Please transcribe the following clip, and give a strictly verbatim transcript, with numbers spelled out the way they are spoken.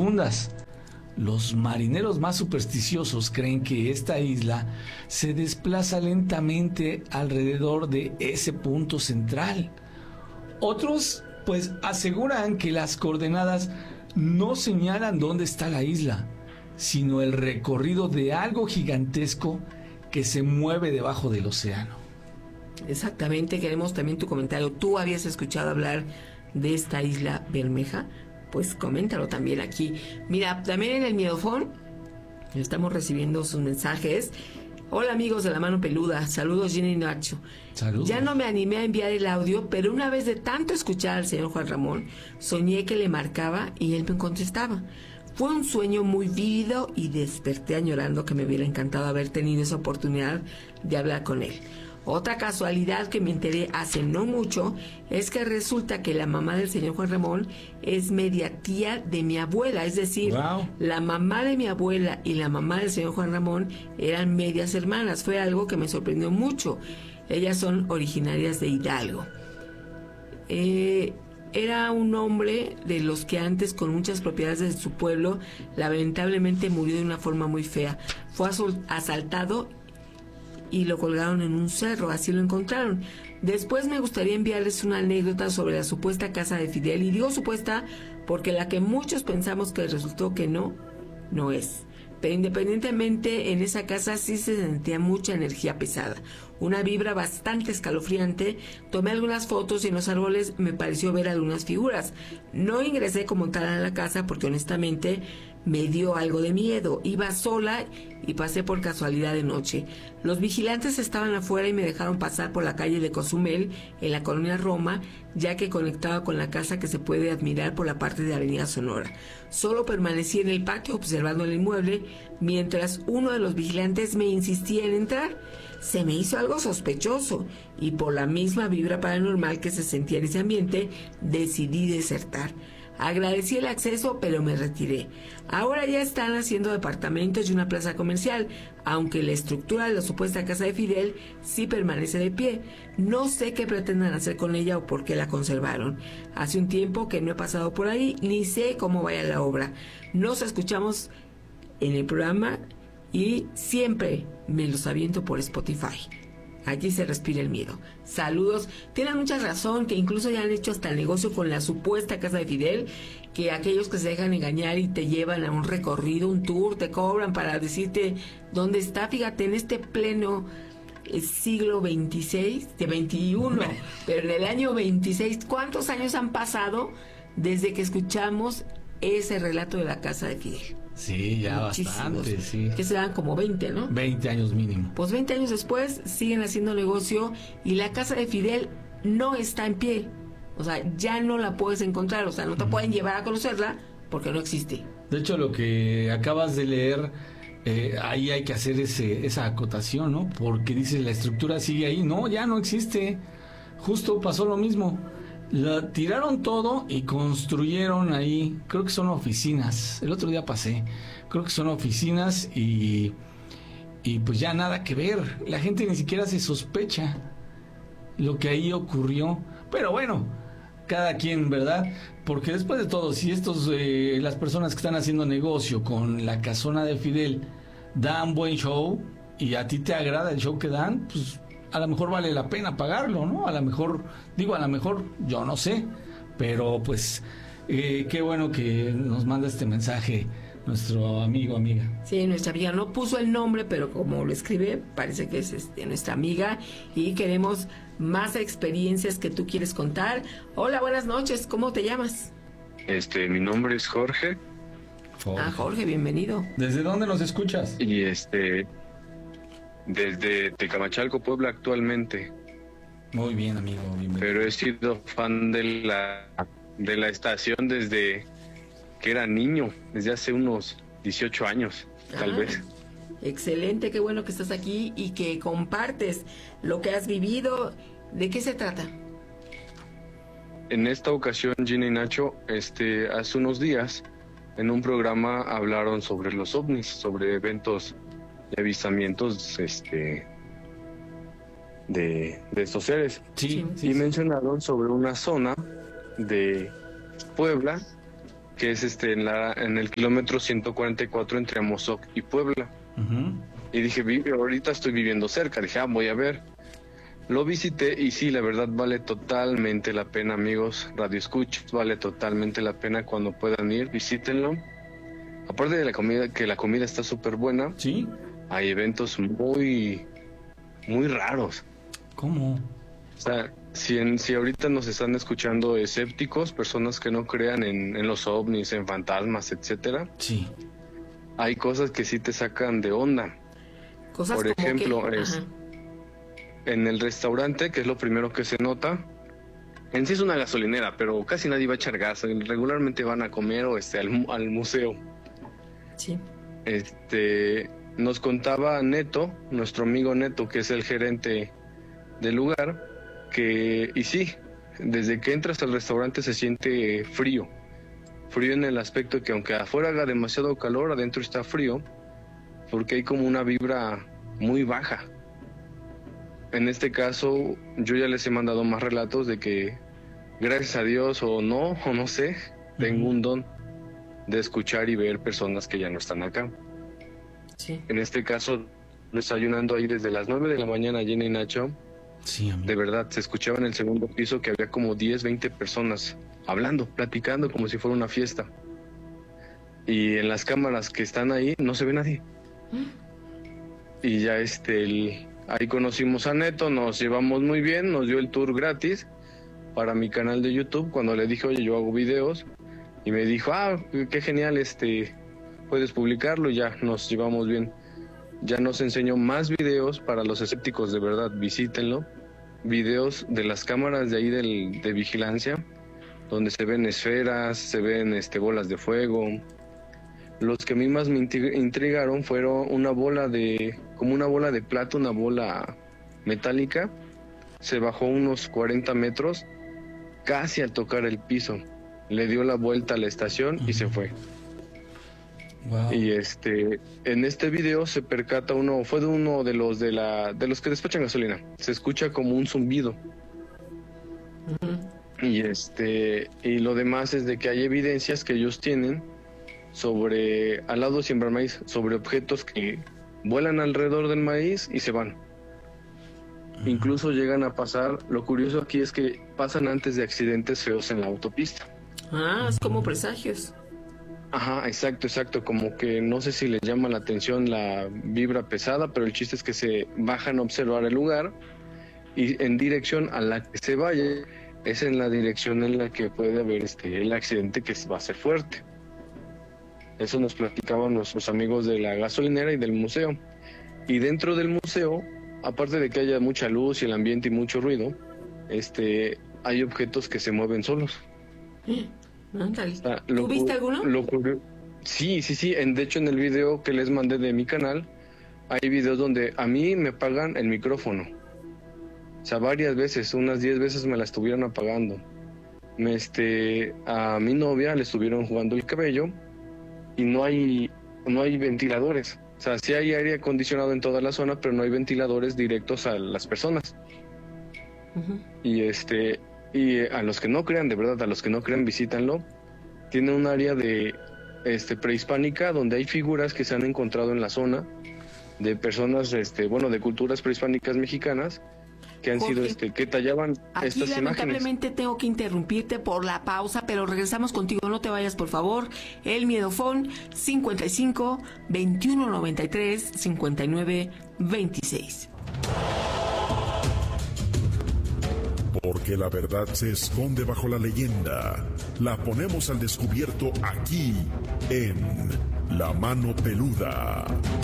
profundas. Los marineros más supersticiosos creen que esta isla se desplaza lentamente alrededor de ese punto central. Otros, pues, aseguran que las coordenadas no señalan dónde está la isla, sino el recorrido de algo gigantesco que se mueve debajo del océano. Exactamente, queremos también tu comentario. ¿Tú habías escuchado hablar de esta isla Bermeja? Pues coméntalo también aquí. Mira, también en el Miedofón estamos recibiendo sus mensajes. Hola amigos de La Mano Peluda, saludos Gina y Nacho. Saludos. Ya no me animé a enviar el audio, pero una vez de tanto escuchar al señor Juan Ramón, soñé que le marcaba y él me contestaba. Fue un sueño muy vívido y desperté añorando que me hubiera encantado haber tenido esa oportunidad de hablar con él. Otra casualidad que me enteré hace no mucho es que resulta que la mamá del señor Juan Ramón es media tía de mi abuela, es decir, wow. La mamá de mi abuela y la mamá del señor Juan Ramón eran medias hermanas. Fue algo que me sorprendió mucho. Ellas son originarias de Hidalgo. Eh, era un hombre de los que antes, con muchas propiedades de su pueblo, lamentablemente murió de una forma muy fea. Fue asaltado y lo colgaron en un cerro, así lo encontraron. Después me gustaría enviarles una anécdota sobre la supuesta casa de Fidel, y digo supuesta porque la que muchos pensamos que resultó que no, no es. Pero independientemente, en esa casa sí se sentía mucha energía pesada, una vibra bastante escalofriante. Tomé algunas fotos y en los árboles me pareció ver algunas figuras. No ingresé como tal a la casa porque honestamente me dio algo de miedo. Iba sola y pasé por casualidad de noche. Los vigilantes estaban afuera y me dejaron pasar por la calle de Cozumel, en la colonia Roma, ya que conectaba con la casa que se puede admirar por la parte de Avenida Sonora. Solo permanecí en el patio observando el inmueble, mientras uno de los vigilantes me insistía en entrar. Se me hizo algo sospechoso y por la misma vibra paranormal que se sentía en ese ambiente, decidí desertar. Agradecí el acceso, pero me retiré. Ahora ya están haciendo departamentos y una plaza comercial, aunque la estructura de la supuesta casa de Fidel sí permanece de pie. No sé qué pretendan hacer con ella o por qué la conservaron. Hace un tiempo que no he pasado por ahí, ni sé cómo vaya la obra. Nos escuchamos en el programa y siempre me los aviento por Spotify. Allí se respira el miedo. Saludos. Tienen mucha razón, que incluso ya han hecho hasta el negocio con la supuesta casa de Fidel, que aquellos que se dejan engañar y te llevan a un recorrido, un tour, te cobran para decirte dónde está. Fíjate, en este pleno eh, siglo veintiséis, de veintiuno, pero en el año veintiséis, ¿cuántos años han pasado desde que escuchamos ese relato de la casa de Fidel? Sí, ya muchísimos. Bastante, sí. Que se dan como veinte, ¿no? veinte años mínimo. Pues veinte años después siguen haciendo negocio y la casa de Fidel no está en pie. O sea, ya no la puedes encontrar, o sea, no te uh-huh. pueden llevar a conocerla porque no existe. De hecho, lo que acabas de leer, eh, ahí hay que hacer ese, esa acotación, ¿no? Porque dice, la estructura sigue ahí. No, ya no existe. Justo pasó lo mismo. La tiraron todo y construyeron ahí, creo que son oficinas. El otro día pasé, creo que son oficinas y, y pues ya nada que ver. La gente ni siquiera se sospecha lo que ahí ocurrió. Pero bueno, cada quien, ¿verdad? Porque después de todo, si estos, eh, las personas que están haciendo negocio con la casona de Fidel dan buen show y a ti te agrada el show que dan, pues a lo mejor vale la pena pagarlo, ¿no? A lo mejor, digo, a lo mejor, yo no sé, pero pues eh, qué bueno que nos manda este mensaje nuestro amigo, amiga. Sí, nuestra amiga no puso el nombre, pero como lo escribe, parece que es este, nuestra amiga, y queremos más experiencias que tú quieres contar. Hola, buenas noches, ¿cómo te llamas? Este, mi nombre es Jorge. Jorge. Ah, Jorge, bienvenido. ¿Desde dónde nos escuchas? Y este... desde Tecamachalco, Puebla, actualmente. Muy bien, amigo. Bienvenido. Pero he sido fan de la de la estación desde que era niño, desde hace unos dieciocho años, ah, tal vez. Excelente, qué bueno que estás aquí y que compartes lo que has vivido. ¿De qué se trata? En esta ocasión, Gina y Nacho, este, hace unos días, en un programa hablaron sobre los ovnis, sobre eventos de avistamientos este de, de estos seres. Sí, y sí, mencionaron sobre una zona de Puebla que es este en, la, en el kilómetro ciento cuarenta y cuatro entre Amozoc y Puebla. Uh-huh. Y dije, ahorita estoy viviendo cerca, dije, ah, voy a ver. Lo visité y sí, la verdad vale totalmente la pena, amigos Radio Escuchas, vale totalmente la pena. Cuando puedan ir, visítenlo. Aparte de la comida, que la comida está súper buena, ¿sí? Hay eventos muy, muy raros. ¿Cómo? O sea, si, en, si ahorita nos están escuchando escépticos, personas que no crean en, en los ovnis, en fantasmas, etcétera, sí, hay cosas que sí te sacan de onda. Cosas Por como ejemplo, que... es, en el restaurante, que es lo primero que se nota, en sí es una gasolinera, pero casi nadie va a echar gas. Regularmente van a comer o este al, al museo. Sí. Este, nos contaba Neto, nuestro amigo Neto, que es el gerente del lugar, que, y sí, desde que entras al restaurante se siente frío. Frío en el aspecto que aunque afuera haga demasiado calor, adentro está frío, porque hay como una vibra muy baja. En este caso, yo ya les he mandado más relatos de que, gracias a Dios o no, o no sé, tengo un don de escuchar y ver personas que ya no están acá. Sí. En este caso, desayunando ahí desde las nueve de la mañana, Jenny y Nacho, sí, de verdad, se escuchaba en el segundo piso que había como diez, veinte personas hablando, platicando como si fuera una fiesta. Y en las cámaras que están ahí no se ve nadie. ¿Mm? Y ya este, el, ahí conocimos a Neto, nos llevamos muy bien, nos dio el tour gratis para mi canal de YouTube cuando le dije, oye, yo hago videos. Y me dijo, ah, qué genial, este, puedes publicarlo, y ya nos llevamos bien. Ya nos enseñó más videos para los escépticos, de verdad, visítenlo. Videos de las cámaras de ahí del, de vigilancia, donde se ven esferas, se ven este, bolas de fuego. Los que a mí más me intrigaron fueron una bola de, como una bola de plata, una bola metálica. Se bajó unos cuarenta metros, casi al tocar el piso. Le dio la vuelta a la estación y se fue. Wow. Y este, en este video se percata uno, fue de uno de los de la, de los que despachan gasolina. Se escucha como un zumbido. Uh-huh. Y este, y lo demás es de que hay evidencias que ellos tienen sobre, al lado de Siembra Maíz, sobre objetos que vuelan alrededor del maíz y se van. Uh-huh. Incluso llegan a pasar, lo curioso aquí es que pasan antes de accidentes feos en la autopista. Ah, es como presagios. Ajá, exacto, exacto, como que no sé si les llama la atención la vibra pesada, pero el chiste es que se bajan a observar el lugar y en dirección a la que se vaya es en la dirección en la que puede haber este el accidente, que va a ser fuerte. Eso nos platicaban nuestros amigos de la gasolinera y del museo. Y dentro del museo, aparte de que haya mucha luz y el ambiente y mucho ruido, este, hay objetos que se mueven solos. Ándale. O sea, lo, ¿Tú viste alguno? Lo, sí, sí, sí. En, de hecho, en el video que les mandé de mi canal, hay videos donde a mí me apagan el micrófono. O sea, varias veces, unas diez veces me la estuvieron apagando. Me, este, a mi novia le estuvieron jugando el cabello y no hay, no hay ventiladores. O sea, sí hay aire acondicionado en toda la zona, pero no hay ventiladores directos a las personas. Uh-huh. Y este... Y a los que no crean, de verdad, a los que no crean, visítanlo. Tiene un área de este prehispánica donde hay figuras que se han encontrado en la zona de personas, este, bueno, de culturas prehispánicas mexicanas que han Jorge, sido, este, que tallaban aquí estas imágenes. Lamentablemente tengo que interrumpirte por la pausa, pero regresamos contigo, no te vayas, por favor. El Miedofón cincuenta y cinco, veintiuno noventa y tres, cincuenta y nueve veintiséis. Porque la verdad se esconde bajo la leyenda. La ponemos al descubierto aquí, en La Mano Peluda.